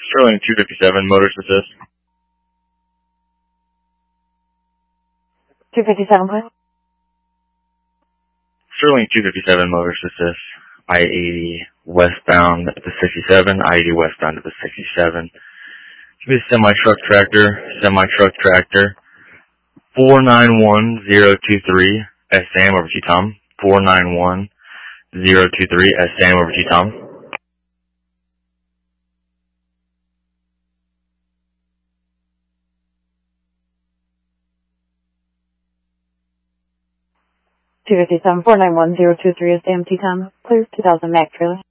Sterling 257, Motors Assist. 257, please. Sterling 257, Motors Assist. I-80 westbound to the 67, I-80 westbound to the 67. Should be a semi-truck tractor. 491023 S. Sam over to Tom. 491023 S. Sam over to Tom. Two 57 491 023 is the MT Tom. Clear 2000 Mac trailer.